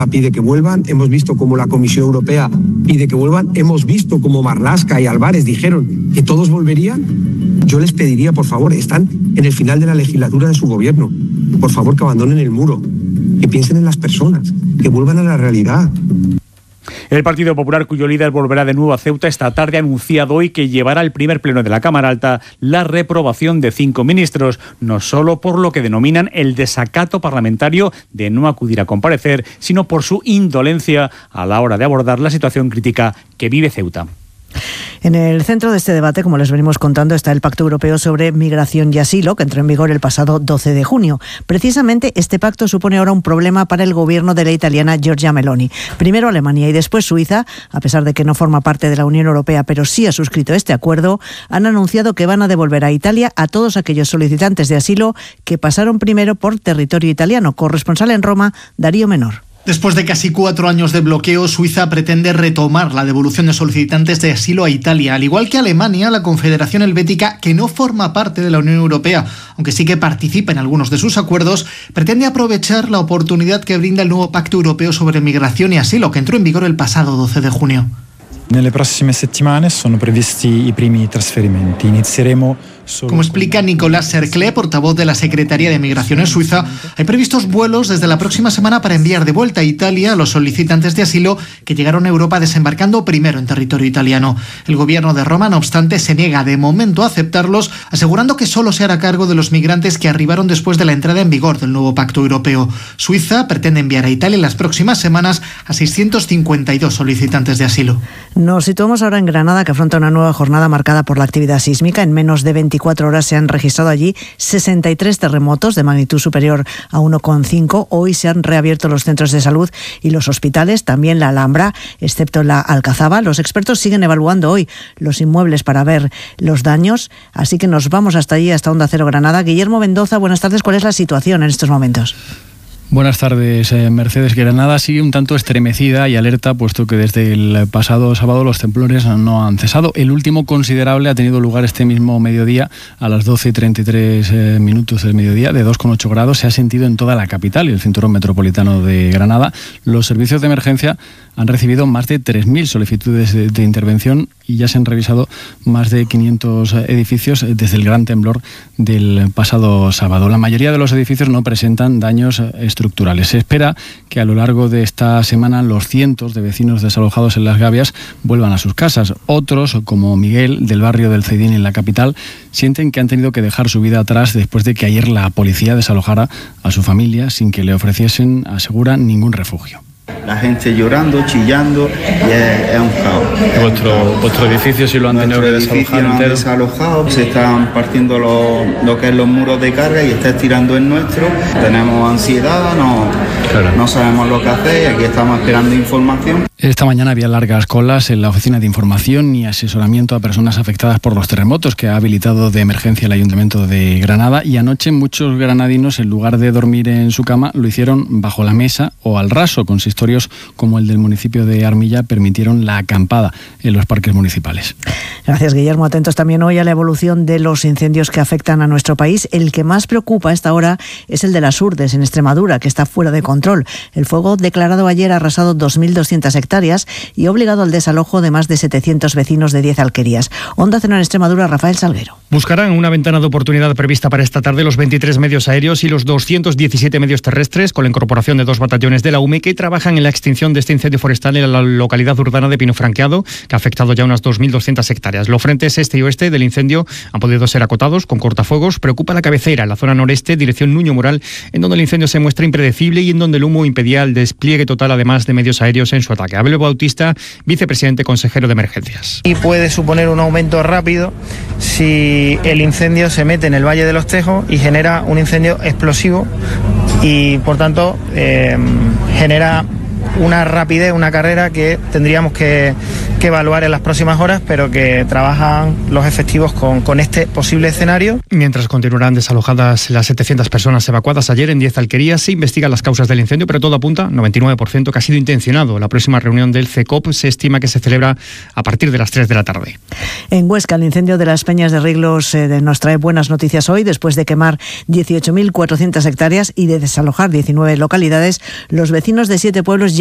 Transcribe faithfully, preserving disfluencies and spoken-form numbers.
pide que vuelvan, hemos visto cómo la Comisión Europea pide que vuelvan, hemos visto cómo Marlaska y Álvarez dijeron que todos volverían. Yo les pediría, por favor, están en el final de la legislatura de su gobierno, por favor que abandonen el muro, que piensen en las personas, que vuelvan a la realidad. El Partido Popular, cuyo líder volverá de nuevo a Ceuta esta tarde, ha anunciado hoy que llevará al primer pleno de la Cámara Alta la reprobación de cinco ministros, no solo por lo que denominan el desacato parlamentario de no acudir a comparecer, sino por su indolencia a la hora de abordar la situación crítica que vive Ceuta. En el centro de este debate, como les venimos contando, está el Pacto Europeo sobre Migración y Asilo, que entró en vigor el pasado doce de junio. Precisamente este pacto supone ahora un problema para el gobierno de la italiana Giorgia Meloni. Primero Alemania y después Suiza, a pesar de que no forma parte de la Unión Europea, pero sí ha suscrito este acuerdo, han anunciado que van a devolver a Italia a todos aquellos solicitantes de asilo que pasaron primero por territorio italiano. Corresponsal en Roma, Darío Menor. Después de casi cuatro años de bloqueo, Suiza pretende retomar la devolución de solicitantes de asilo a Italia. Al igual que Alemania, la Confederación Helvética, que no forma parte de la Unión Europea, aunque sí que participa en algunos de sus acuerdos, pretende aprovechar la oportunidad que brinda el nuevo Pacto Europeo sobre Migración y Asilo, que entró en vigor el pasado doce de junio. Nelle prossime settimane sono previsti i primi trasferimenti. Inizieremo Como explica Nicolas Cerclé, portavoz de la Secretaría de Migración Suiza, hay previstos vuelos desde la próxima semana para enviar de vuelta a Italia a los solicitantes de asilo que llegaron a Europa desembarcando primero en territorio italiano. El gobierno de Roma, no obstante, se niega de momento a aceptarlos, asegurando que solo se hará cargo de los migrantes que arribaron después de la entrada en vigor del nuevo Pacto Europeo. Suiza pretende enviar a Italia en las próximas semanas a seiscientos cincuenta y dos solicitantes de asilo. Nos situamos ahora en Granada, que afronta una nueva jornada marcada por la actividad sísmica. En menos de veinticuatro horas se han registrado allí sesenta y tres terremotos de magnitud superior a uno coma cinco. Hoy se han reabierto los centros de salud y los hospitales, también la Alhambra, excepto la Alcazaba. Los expertos siguen evaluando hoy los inmuebles para ver los daños, así que nos vamos hasta allí, hasta Onda Cero Granada. Guillermo Mendoza, buenas tardes. ¿Cuál es la situación en estos momentos? Buenas tardes, eh, Mercedes. Granada sigue un tanto estremecida y alerta, puesto que desde el pasado sábado los temblores no han cesado. El último considerable ha tenido lugar este mismo mediodía, a las doce y treinta y tres eh, minutos del mediodía, de dos coma ocho grados. Se ha sentido en toda la capital y el cinturón metropolitano de Granada. Los servicios de emergencia han recibido más de tres mil solicitudes de, de intervención y ya se han revisado más de quinientos edificios desde el gran temblor del pasado sábado. La mayoría de los edificios no presentan daños estructurales. Se espera que a lo largo de esta semana los cientos de vecinos desalojados en Las Gavias vuelvan a sus casas. Otros, como Miguel, del barrio del Ceidín en la capital, sienten que han tenido que dejar su vida atrás después de que ayer la policía desalojara a su familia sin que le ofreciesen, aseguran, ningún refugio. La gente llorando, chillando, y es, es un caos. ¿Vuestro, vuestro edificio sí lo han tenido que desalojar lo entero? Han desalojado, se están partiendo lo, lo que es los muros de carga y está estirando el nuestro. Tenemos ansiedad, no, claro. no sabemos lo que hacer y aquí estamos esperando información. Esta mañana había largas colas en la Oficina de Información y Asesoramiento a Personas Afectadas por los Terremotos, que ha habilitado de emergencia el Ayuntamiento de Granada, y anoche muchos granadinos, en lugar de dormir en su cama, lo hicieron bajo la mesa o al raso. Consistorios como el del municipio de Armilla permitieron la acampada en los parques municipales. Gracias, Guillermo. Atentos también hoy a la evolución de los incendios que afectan a nuestro país. El que más preocupa a esta hora es el de las Urdes, en Extremadura, que está fuera de control. El fuego declarado ayer ha arrasado dos mil doscientas hectáreas y ha obligado al desalojo de más de setecientos vecinos de diez alquerías. Onda Cero en Extremadura, Rafael Salguero. Buscarán una ventana de oportunidad prevista para esta tarde los veintitrés medios aéreos y los doscientos diecisiete medios terrestres, con la incorporación de dos batallones de la U M E, que trabajan en la extinción de este incendio forestal en la localidad urbana de Pino Franqueado, que ha afectado ya unas dos mil doscientas hectáreas. Los frentes este y oeste del incendio han podido ser acotados con cortafuegos. Preocupa la cabecera, en la zona noreste, dirección Nuño Moral, en donde el incendio se muestra impredecible y en donde el humo impedía el despliegue total, además de medios aéreos en su ataque. Abel Bautista, vicepresidente consejero de emergencias. Y puede suponer un aumento rápido si el incendio se mete en el Valle de los Tejos y genera un incendio explosivo y, por tanto, eh, genera una rapidez, una carrera que tendríamos que que evaluar en las próximas horas, pero que trabajan los efectivos con, con este posible escenario. Mientras continuarán desalojadas las setecientas personas evacuadas ayer en diez alquerías, se investigan las causas del incendio, pero todo apunta, noventa y nueve por ciento, que ha sido intencionado. La próxima reunión del C E C O P se estima que se celebra a partir de las tres de la tarde. En Huesca, el incendio de las Peñas de Riglos eh, nos trae buenas noticias hoy. Después de quemar dieciocho mil cuatrocientas hectáreas y de desalojar diecinueve localidades, los vecinos de siete pueblos